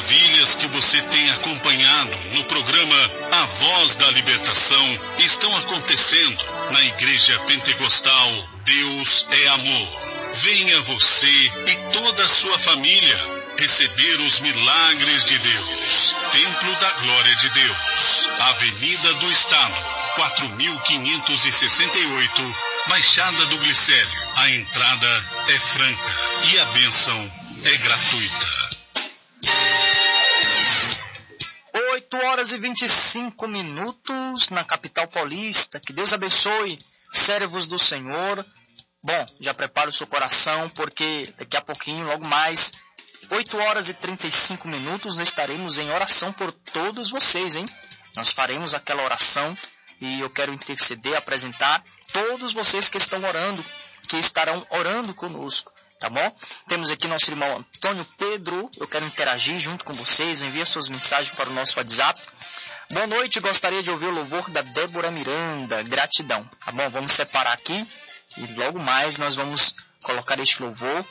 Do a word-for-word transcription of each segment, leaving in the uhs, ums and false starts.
maravilhas que você tem acompanhado no programa A Voz da Libertação estão acontecendo na Igreja Pentecostal Deus é Amor. Venha você e toda a sua família receber os milagres de Deus. Templo da Glória de Deus, Avenida do Estado, quatro mil quinhentos e sessenta e oito, Baixada do Glicério. A entrada é franca e a bênção é gratuita. oito horas e vinte e cinco minutos na capital paulista. Que Deus abençoe, servos do Senhor. Bom, já prepara o seu coração, porque daqui a pouquinho, logo mais, oito horas e trinta e cinco minutos, nós estaremos em oração por todos vocês, hein? Nós faremos aquela oração e eu quero interceder, apresentar todos vocês que estão orando, que estarão orando conosco, tá bom? Temos aqui nosso irmão Antônio Pedro, eu quero interagir junto com vocês, envie suas mensagens para o nosso WhatsApp. Boa noite, gostaria de ouvir o louvor da Débora Miranda, gratidão, tá bom? Vamos separar aqui e logo mais nós vamos colocar este louvor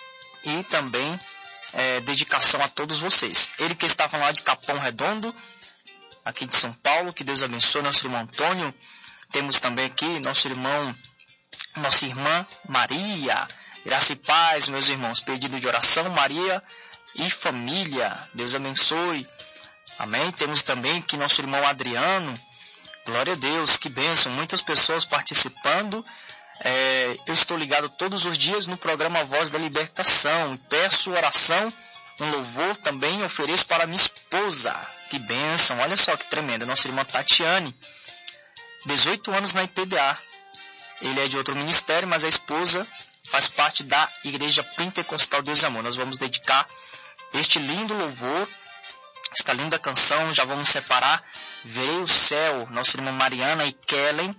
e também é, dedicação a todos vocês. Ele que está falando lá de Capão Redondo, aqui de São Paulo, que Deus abençoe nosso irmão Antônio. Temos também aqui nosso irmão, nossa irmã Maria, graça e paz, meus irmãos, pedido de oração, Maria e família, Deus abençoe, amém. Temos também aqui nosso irmão Adriano, glória a Deus, que bênção, muitas pessoas participando. É, eu estou ligado todos os dias no programa Voz da Libertação e peço oração, um louvor também ofereço para minha esposa, que bênção, olha só que tremenda, nossa irmã Tatiane, dezoito anos na I P D A, ele é de outro ministério, mas a esposa faz parte da Igreja Pentecostal Deus e Amor. Nós vamos dedicar este lindo louvor, esta linda canção, já vamos separar, Verei o Céu, nossa irmã Mariana e Kellen,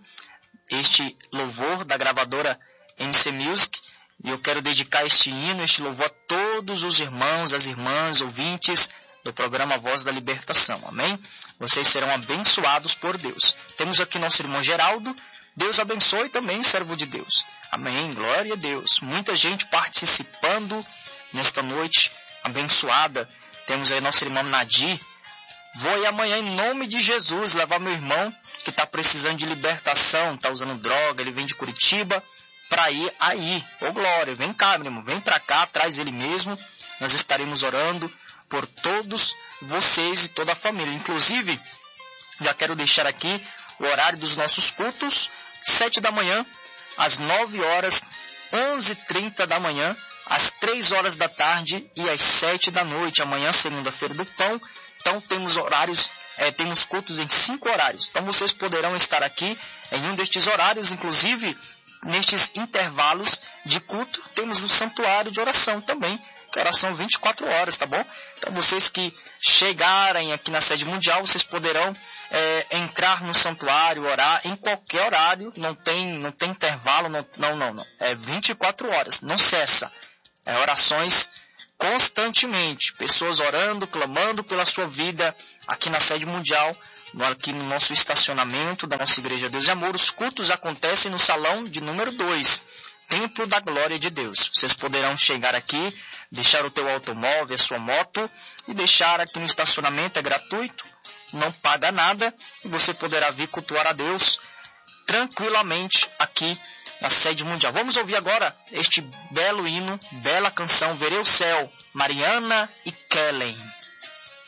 este louvor da gravadora M C Music, e eu quero dedicar este hino, este louvor a todos os irmãos, as irmãs, ouvintes do programa Voz da Libertação, amém? Vocês serão abençoados por Deus. Temos aqui nosso irmão Geraldo, Deus abençoe também, servo de Deus, amém, glória a Deus. Muita gente participando nesta noite abençoada. Temos aí nosso irmão Nadir, vou aí amanhã em nome de Jesus levar meu irmão que está precisando de libertação, está usando droga, ele vem de Curitiba para ir aí. Ô glória, vem cá, meu irmão, vem para cá, traz ele mesmo. Nós estaremos orando por todos vocês e toda a família. Inclusive, já quero deixar aqui o horário dos nossos cultos, sete da manhã, às nove horas, onze e trinta da manhã, às três horas da tarde e às sete da noite. Amanhã, segunda-feira do pão. Então, temos horários, é, temos cultos em cinco horários. Então, vocês poderão estar aqui em um destes horários, inclusive, nestes intervalos de culto, temos o santuário de oração também, que é oração vinte e quatro horas, tá bom? Então, vocês que chegarem aqui na sede mundial, vocês poderão é, entrar no santuário, orar em qualquer horário, não tem, não tem intervalo, não, não, não, não. É vinte e quatro horas, não cessa. É orações constantemente, pessoas orando, clamando pela sua vida aqui na sede mundial, aqui no nosso estacionamento da nossa Igreja Deus e Amor. Os cultos acontecem no salão de número dois, Templo da Glória de Deus. Vocês poderão chegar aqui, deixar o teu automóvel, a sua moto e deixar aqui no estacionamento, é gratuito, não paga nada e você poderá vir cultuar a Deus tranquilamente aqui na sede mundial. Vamos ouvir agora este belo hino, bela canção, Verei o Céu, Mariana e Kellen.